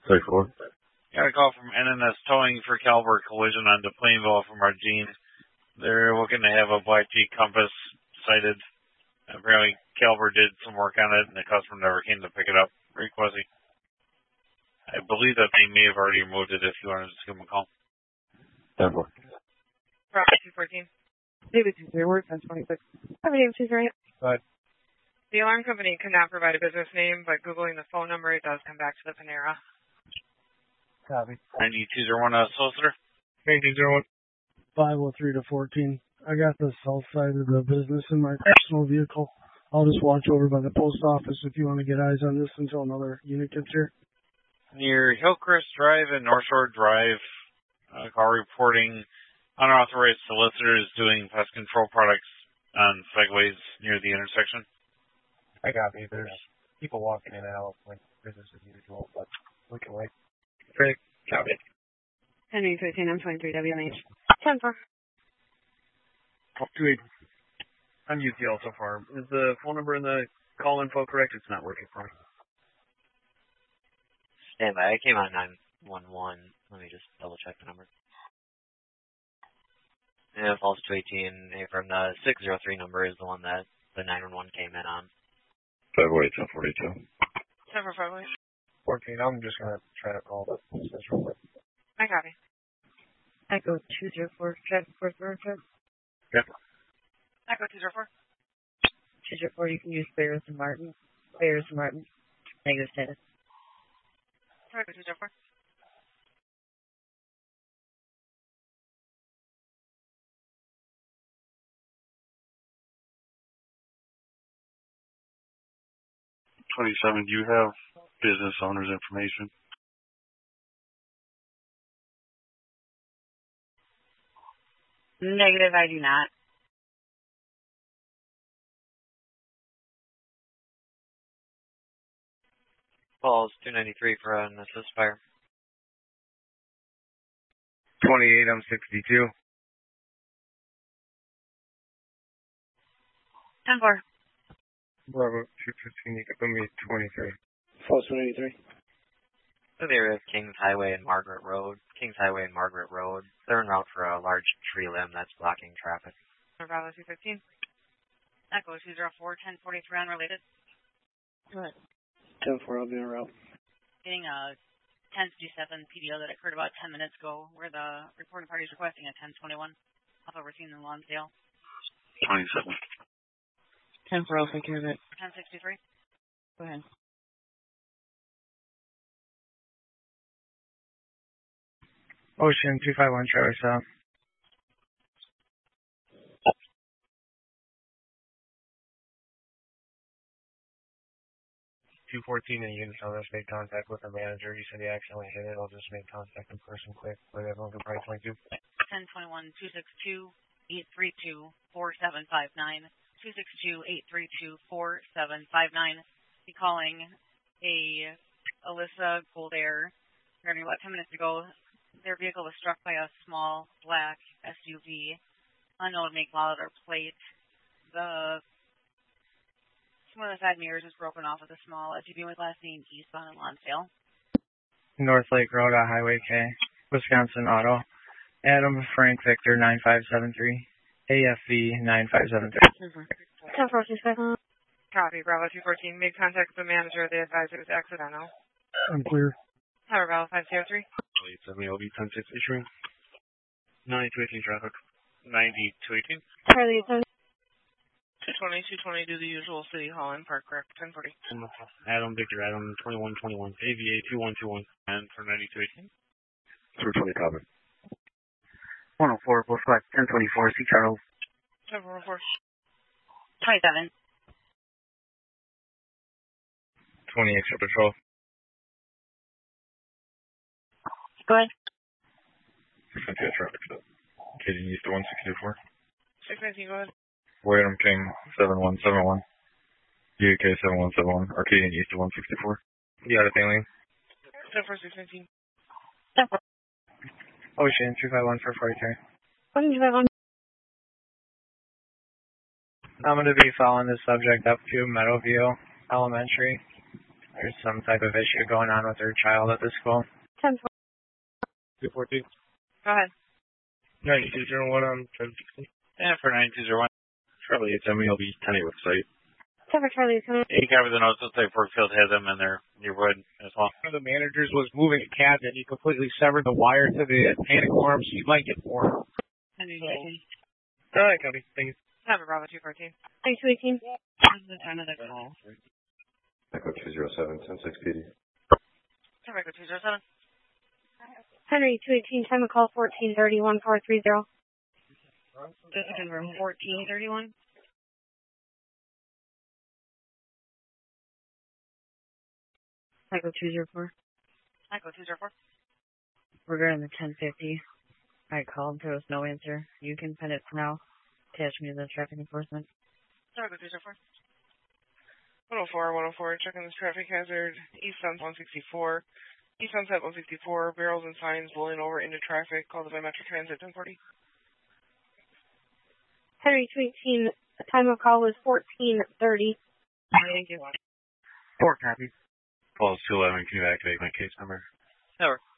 34. Got a call from NNS Towing for caliber collision on to Plainville from Argene. They're looking to have a Black Jeep Compass sighted. Apparently, Caliber did some work on it, and the customer never came to pick it up. Requesting. I believe that they may have already removed it if you wanted to just give them a call. 10-4. Bravo 214. David 2-0, 1026. David 2-0. Go ahead. The alarm company could not provide a business name, but Googling the phone number, it does come back to the Panera. Copy. 9201 solicitor. 9201. 503 to 14. I got the south side of the business in my personal vehicle. I'll just watch over by the post office if you want to get eyes on this until another unit gets here. Near Hillcrest Drive and North Shore Drive, call reporting unauthorized solicitors doing pest control products on segways near the intersection. I copy. There's people walking in and out like business as usual, but we can wait. Great. Copy. 10-13, I'm 23 WMH. 10-4. 2-8. I'm UTL so far. Is the phone number in the call info correct? It's not working for me. Stand by. I came on 911. Let me just double check the number. Yeah, false 218 from the 603 number is the one that the 911 came in on. 508 1042. 10-4, 14. I'm just going to try to call the business real quick. I copy. Echo 204, check 404. Yep. Echo 204. 204, you can use Bears and Martin. Bears and Martin. Negative status. Echo 204. Do you have business owner's information? Negative, I do not. Calls 293 for an assist fire. 28, I'm 62. 10-4. Bravo 215, you can put me 23. False 183. So the area of Kings Highway and Margaret Road. Kings Highway and Margaret Road. They're en route for a large tree limb that's blocking traffic. Bravo 215. Echo 204, 1043 unrelated. What? 10-4, I'll be en route. Getting a 1057 PDO that occurred about 10 minutes ago where the reporting party is requesting a 1021 off overseen in Lonsdale. 27. 10-4, I'll take care of it. 1063. Go ahead. Ocean 251, Trevor South. 214 in unit, I'll just make contact with the manager. He said he accidentally hit it. I'll just make contact in person quick. But everyone can probably 22. 1021 262 832 4759. 262 832 4759. Be calling a Alyssa Goldair. Regarding about 10 minutes ago, their vehicle was struck by a small black SUV, unknown make, model, or plate. One of the side mirrors was broken off with a small SUV with last name eastbound in Lonsdale. North Lake Road, Highway K, Wisconsin Auto. Adam Frank Victor 9573. AFV 9573. 10-4, Copy. Bravo 214. Made contact with the manager. They advised it was accidental. I'm clear. Tower Bravo 503. 70LB 1063. 9218 traffic. 9218. Charlie 220 do the usual City Hall and Park Rec 1040. Adam Victor, Adam 2121. AVA 2121. And for 9218. 320 copy. 104, Bushwhack 1024, C. Charles. 744. 27. 20 extra patrol. Go ahead. 698 traffic stop. Katie East to 164. 619, go ahead. William King 7171. UK 7171. Arcadian East to 164. You got a thing, 10-4, 619. Ocean 251 for 43. 121. I'm going to be following this subject up to Meadowview Elementary. there's some type of issue going on with their child at the school. 10-4. 214. Go ahead. 9201 on 1016. And for 9201. Charlie, it's MLB 10 website. 10 for Charlie is coming. You cover the notes. Looks like Brookfield has them in their neighborhood as well. One of the managers was moving a cabinet. He completely severed the wire to the panic alarm, so you might get more. Henry 218. All right, copy. Thank you. Have a Bravo 214. 9218. This is the time of the call. Echo 207, 106 PD. Echo 207. Henry 218, time of call 1430-1430. This is confirm 1431. Echo 204. Echo 204. Regarding the 1050, I called. There was no answer. You can send it now. Attach me to the traffic enforcement. Echo 204. 104, checking this traffic hazard. East Sunset 164. East Sunset 164, barrels and signs blowing over into traffic. Called by Metro Transit 1040. Henry 218, the time of call was 1430. Thank you. 4 copy. Calls 211. Can you activate my case number? Over.